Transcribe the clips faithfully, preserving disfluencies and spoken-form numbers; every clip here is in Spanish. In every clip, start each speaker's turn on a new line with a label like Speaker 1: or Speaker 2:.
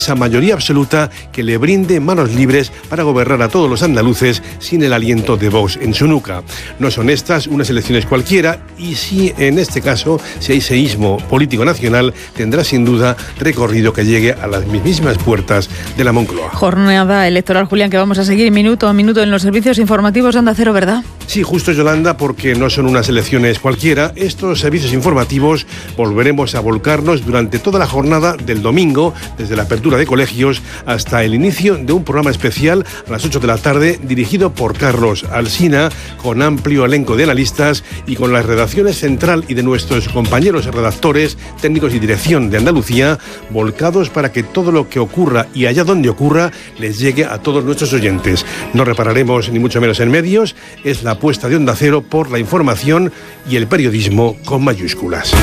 Speaker 1: esa mayoría absoluta que le brinde manos libres para gobernar a todos los andaluces sin el aliento de Vox en su nuca. No son estas unas elecciones cualquiera y si en este caso, si hay seísmo político nacional, tendrá sin duda recorrido que llegue a las mismísimas puertas de la Moncloa.
Speaker 2: Jornada electoral, Julián, que vamos a seguir minuto a minuto en los servicios informativos de Onda Cero, ¿verdad?
Speaker 1: Sí, justo, Yolanda, porque no son unas elecciones cualquiera. Estos servicios informativos volveremos a volcarnos durante toda la jornada del domingo, desde la apertura de colegios hasta el inicio de un programa especial a las ocho de la tarde dirigido por Carlos Alsina, con amplio elenco de analistas y con las redacciones central y de nuestros compañeros redactores, técnicos y dirección de Andalucía, volcados para que todo lo que ocurra y allá donde ocurra les llegue a todos nuestros oyentes. No repararemos ni mucho menos en medios, es la apuesta de Onda Cero por la información y el periodismo con mayúsculas.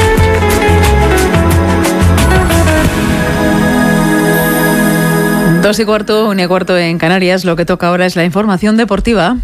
Speaker 2: Dos y cuarto, una y cuarto en Canarias. Lo que toca ahora es la información deportiva.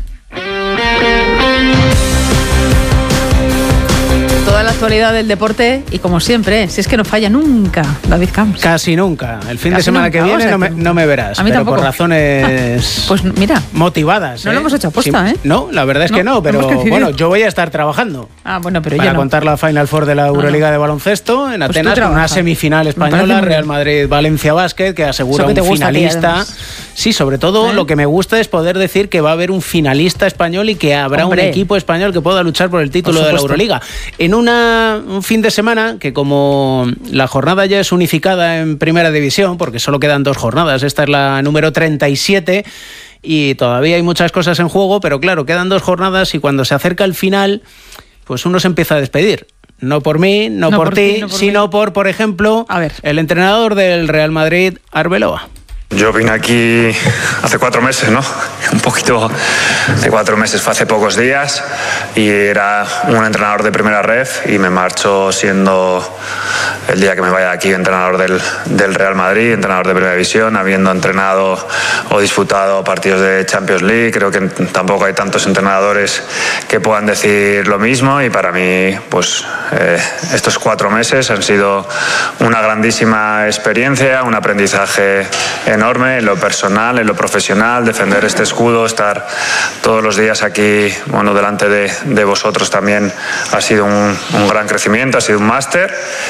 Speaker 2: Toda la actualidad del deporte y, como siempre, si es que no falla nunca, David Camps.
Speaker 3: Casi nunca. El fin
Speaker 2: Casi
Speaker 3: de semana
Speaker 2: nunca,
Speaker 3: que viene
Speaker 2: o sea,
Speaker 3: no, me, no me verás.
Speaker 2: a mí
Speaker 3: pero
Speaker 2: tampoco.
Speaker 3: Por razones
Speaker 2: Pues mira,
Speaker 3: motivadas.
Speaker 2: no
Speaker 3: ¿eh?
Speaker 2: lo hemos hecho aposta,
Speaker 3: Sí,
Speaker 2: ¿eh?
Speaker 3: No, la verdad es
Speaker 2: No,
Speaker 3: que no, pero
Speaker 2: hemos decidido.
Speaker 3: bueno, yo voy a estar trabajando.
Speaker 2: Ah, bueno, pero
Speaker 3: para
Speaker 2: yo no.
Speaker 3: contar la Final Four de la Euroliga de baloncesto en
Speaker 2: Pues tú
Speaker 3: Atenas, con una
Speaker 2: trabajas.
Speaker 3: semifinal
Speaker 2: Me parece
Speaker 3: española,
Speaker 2: muy
Speaker 3: Real
Speaker 2: bien.
Speaker 3: Madrid-Valencia Basket, que asegura
Speaker 2: Eso que te
Speaker 3: un
Speaker 2: gusta a ti,
Speaker 3: finalista.
Speaker 2: además.
Speaker 3: Sí, sobre todo
Speaker 2: ¿Eh?
Speaker 3: lo que me gusta es poder decir que va a haber un finalista español y que habrá
Speaker 2: Hombre.
Speaker 3: un equipo español que pueda luchar por el título
Speaker 2: Por
Speaker 3: de la
Speaker 2: supuesto.
Speaker 3: Euroliga. En una, un fin de semana que, como la jornada ya es unificada en Primera División, porque solo quedan dos jornadas, esta es la número treinta y siete y todavía hay muchas cosas en juego, pero claro, quedan dos jornadas y cuando se acerca el final, pues uno se empieza a despedir. No por mí, no,
Speaker 2: No
Speaker 3: por,
Speaker 2: por
Speaker 3: ti,
Speaker 2: ti, no por
Speaker 3: sino
Speaker 2: mí.
Speaker 3: por, por ejemplo,
Speaker 2: A ver.
Speaker 3: el entrenador del Real Madrid, Arbeloa.
Speaker 4: Yo vine aquí hace cuatro meses, ¿no? Un poquito de cuatro meses, fue hace pocos días y era un entrenador de primera ref y me marcho siendo el día que me vaya de aquí entrenador del, del Real Madrid, entrenador de primera división, habiendo entrenado o disputado partidos de Champions League. Creo que tampoco hay tantos entrenadores que puedan decir lo mismo y para mí, pues eh, estos cuatro meses han sido una grandísima experiencia, un aprendizaje enorme en lo personal, en lo profesional, defender este escudo, estar todos los días aquí, bueno, delante de, de vosotros también ha sido un, un gran crecimiento, ha sido un máster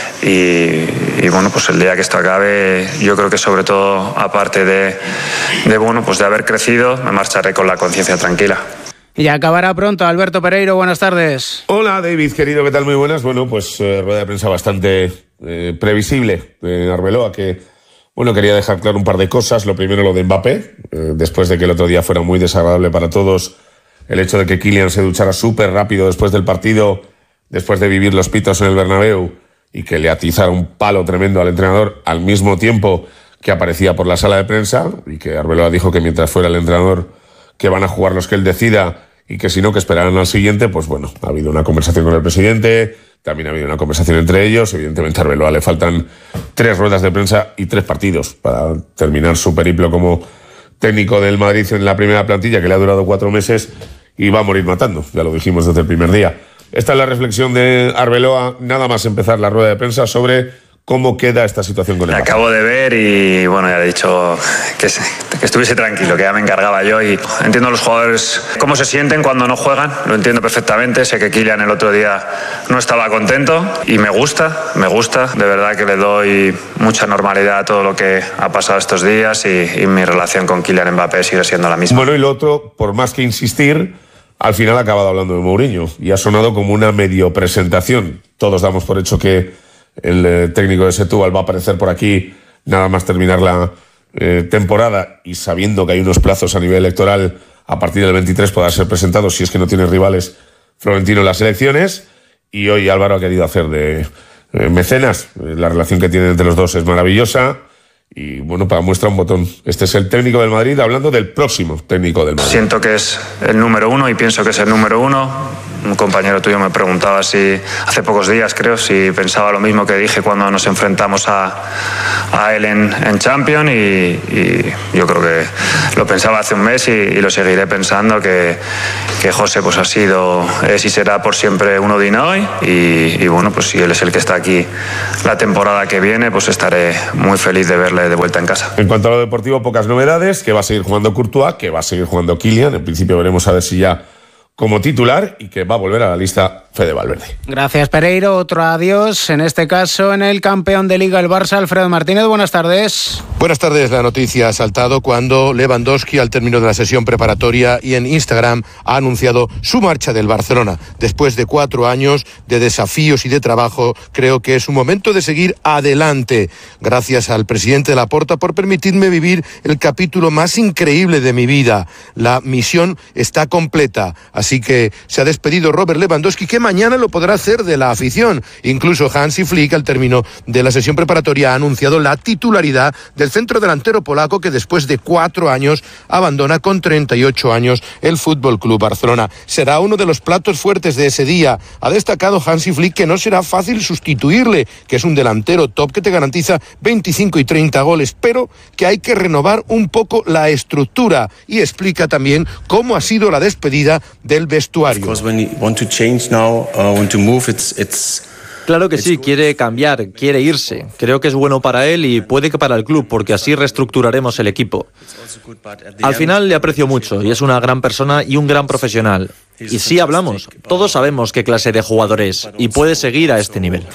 Speaker 4: y, y bueno, pues el día que esto acabe, yo creo que sobre todo, aparte de, de bueno, pues de haber crecido, me marcharé con la conciencia tranquila.
Speaker 3: Y acabará pronto. Alberto Pereiro, buenas tardes.
Speaker 5: Hola David, querido, ¿qué tal? Muy buenas. Bueno, pues eh, rueda de prensa bastante eh, previsible de Arbeloa, que bueno, quería dejar claro un par de cosas. Lo primero, lo de Mbappé, eh, después de que el otro día fuera muy desagradable para todos el hecho de que Kylian se duchara súper rápido después del partido, después de vivir los pitos en el Bernabéu, y que le atizara un palo tremendo al entrenador al mismo tiempo que aparecía por la sala de prensa, y que Arbeloa dijo que mientras fuera el entrenador que van a jugar los que él decida y que si no, que esperaran al siguiente. Pues bueno, ha habido una conversación con el presidente, también ha habido una conversación entre ellos. Evidentemente a Arbeloa le faltan tres ruedas de prensa y tres partidos para terminar su periplo como técnico del Madrid en la primera plantilla, que le ha durado cuatro meses y va a morir matando, ya lo dijimos desde el primer día. Esta es la reflexión de Arbeloa, nada más empezar la rueda de prensa, sobre cómo queda esta situación con el Barça.
Speaker 4: Acabo de ver y bueno, ya he dicho que, se, que estuviese tranquilo, que ya me encargaba yo y entiendo a los jugadores cómo se sienten cuando no juegan, lo entiendo perfectamente. Sé que Kylian el otro día no estaba contento y me gusta, me gusta, de verdad que le doy mucha normalidad a todo lo que ha pasado estos días y, y mi relación con Kylian Mbappé sigue siendo la misma.
Speaker 5: Bueno, y lo otro, por más que insistir, al final ha acabado hablando de Mourinho y ha sonado como una medio presentación. Todos damos por hecho que el eh, técnico de Setúbal va a aparecer por aquí nada más terminar la eh, temporada, y sabiendo que hay unos plazos a nivel electoral a partir del veintitrés para ser presentado, si es que no tiene rivales Florentino en las elecciones. Y hoy Álvaro ha querido hacer de eh, mecenas. La relación que tienen entre los dos es maravillosa. Y bueno, para muestra un botón, este es el técnico del Madrid hablando del próximo técnico del Madrid.
Speaker 4: Siento que es el número uno y pienso que es el número uno. Un compañero tuyo me preguntaba si, hace pocos días creo, si pensaba lo mismo que dije cuando nos enfrentamos a, a él en, en Champions, y, y yo creo que lo pensaba hace un mes y, y lo seguiré pensando, que, que José pues ha sido, es y será por siempre uno de hoy y, y bueno, pues si él es el que está aquí la temporada que viene, pues estaré muy feliz de verle ganándole de vuelta en casa.
Speaker 5: En cuanto a lo deportivo, pocas novedades, que va a seguir jugando Courtois, que va a seguir jugando Kylian, en principio veremos a ver si ya como titular, y que va a volver a la lista Fede Valverde.
Speaker 3: Gracias, Pereiro. Otro adiós, en este caso en el campeón de Liga, el Barça, Alfredo Martínez. Buenas tardes.
Speaker 6: Buenas tardes. La noticia ha saltado cuando Lewandowski, al término de la sesión preparatoria y en Instagram, ha anunciado su marcha del Barcelona. Después de cuatro años de desafíos y de trabajo, creo que es un momento de seguir adelante. Gracias al presidente Laporta por permitirme vivir el capítulo más increíble de mi vida. La misión está completa. Así que se ha despedido Robert Lewandowski, que mañana lo podrá hacer de la afición. Incluso Hansi Flick, al término de la sesión preparatoria, ha anunciado la titularidad del centro delantero polaco, que después de cuatro años abandona con treinta y ocho años el Fútbol Club Barcelona. Será uno de los platos fuertes de ese día. Ha destacado Hansi Flick que no será fácil sustituirle, que es un delantero top que te garantiza veinticinco y treinta goles, pero que hay que renovar un poco la estructura, y explica también cómo ha sido la despedida de del vestuario.
Speaker 7: Claro que sí, quiere cambiar, quiere irse. Creo que es bueno para él y puede que para el club, porque así reestructuraremos el equipo. Al final le aprecio mucho y es una gran persona y un gran profesional. Y sí hablamos, todos sabemos qué clase de jugador es y puede seguir a este nivel.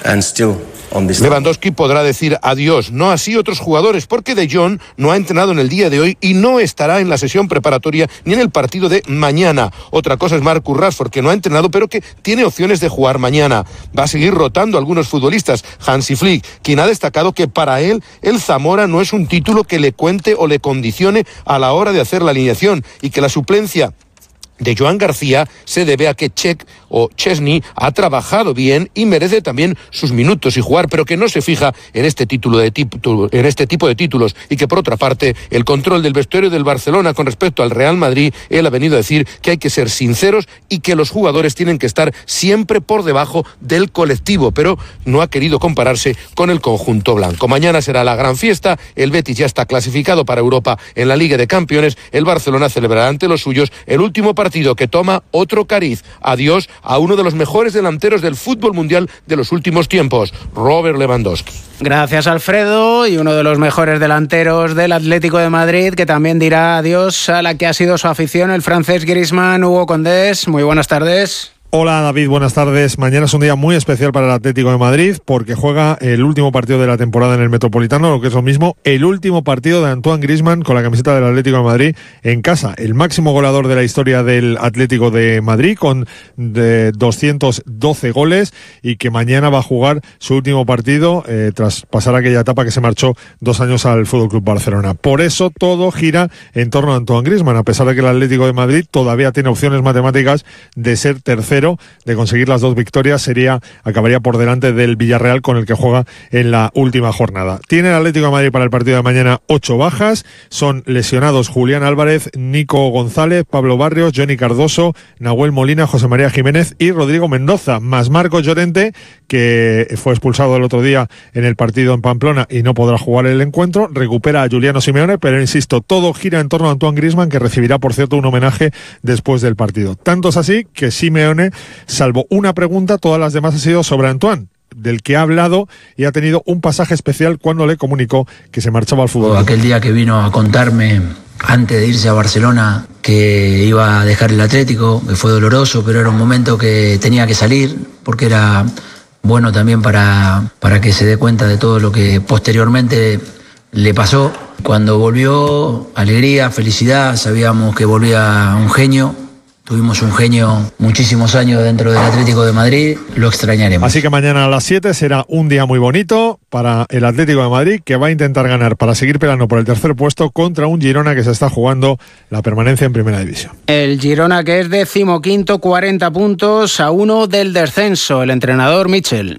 Speaker 6: Lewandowski podrá decir adiós, no así otros jugadores, porque De Jong no ha entrenado en el día de hoy y no estará en la sesión preparatoria ni en el partido de mañana. Otra cosa es Marcus Rashford, que no ha entrenado pero que tiene opciones de jugar mañana. Va a seguir rotando algunos futbolistas. Hansi Flick, quien ha destacado que para él el Zamora no es un título que le cuente o le condicione a la hora de hacer la alineación, y que la suplencia de Joan García se debe a que Cech o Chesney ha trabajado bien y merece también sus minutos y jugar, pero que no se fija en este título de título, en este tipo de títulos, y que por otra parte el control del vestuario del Barcelona con respecto al Real Madrid, él ha venido a decir que hay que ser sinceros y que los jugadores tienen que estar siempre por debajo del colectivo, pero no ha querido compararse con el conjunto blanco. Mañana será la gran fiesta, el Betis ya está clasificado para Europa en la Liga de Campeones, el Barcelona celebrará ante los suyos el último partido partido que toma otro cariz. Adiós a uno de los mejores delanteros del fútbol mundial de los últimos tiempos, Robert Lewandowski.
Speaker 3: Gracias, Alfredo. Y uno de los mejores delanteros del Atlético de Madrid, que también dirá adiós a la que ha sido su afición, el francés Griezmann. Hugo Condés, muy buenas tardes.
Speaker 8: Hola David, buenas tardes. Mañana es un día muy especial para el Atlético de Madrid porque juega el último partido de la temporada en el Metropolitano, lo que es lo mismo, el último partido de Antoine Griezmann con la camiseta del Atlético de Madrid en casa. El máximo goleador de la historia del Atlético de Madrid con de doscientos doce goles, y que mañana va a jugar su último partido eh, tras pasar aquella etapa que se marchó dos años al F C Barcelona. Por eso todo gira en torno a Antoine Griezmann, a pesar de que el Atlético de Madrid todavía tiene opciones matemáticas de ser tercero, de conseguir las dos victorias, sería acabaría por delante del Villarreal, con el que juega en la última jornada. Tiene el Atlético de Madrid para el partido de mañana ocho bajas, son lesionados Julián Álvarez, Nico González, Pablo Barrios, Johnny Cardoso, Nahuel Molina, José María Jiménez y Rodrigo Mendoza, más Marcos Llorente, que fue expulsado el otro día en el partido en Pamplona y no podrá jugar el encuentro. Recupera a Juliano Simeone, pero insisto, todo gira en torno a Antoine Griezmann, que recibirá, por cierto, un homenaje después del partido. Tanto es así que Simeone, salvo una pregunta, todas las demás han sido sobre Antoine, del que ha hablado y ha tenido un pasaje especial cuando le comunicó que se marchaba al fútbol.
Speaker 9: Aquel día que vino a contarme, antes de irse a Barcelona, que iba a dejar el Atlético, que fue doloroso, pero era un momento que tenía que salir, porque era bueno también para, para que se dé cuenta de todo lo que posteriormente le pasó. Cuando volvió, alegría, felicidad, sabíamos que volvía un genio. Tuvimos un genio muchísimos años dentro del Atlético de Madrid, lo extrañaremos.
Speaker 8: Así que mañana a las siete será un día muy bonito para el Atlético de Madrid, que va a intentar ganar para seguir peleando por el tercer puesto contra un Girona que se está jugando la permanencia en Primera División.
Speaker 3: El Girona, que es decimoquinto, cuarenta puntos a uno del descenso. El entrenador Michel.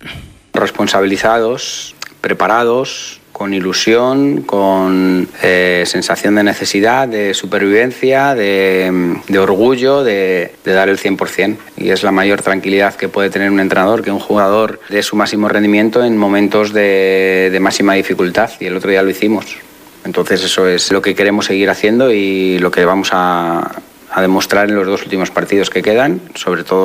Speaker 10: Responsabilizados, preparados, con ilusión, con eh, sensación de necesidad, de supervivencia, de, de orgullo, de, de dar el cien por ciento. Y es la mayor tranquilidad que puede tener un entrenador, que un jugador dé su máximo rendimiento en momentos de, de máxima dificultad. Y el otro día lo hicimos. Entonces eso es lo que queremos seguir haciendo y lo que vamos a, a demostrar en los dos últimos partidos que quedan, sobre todo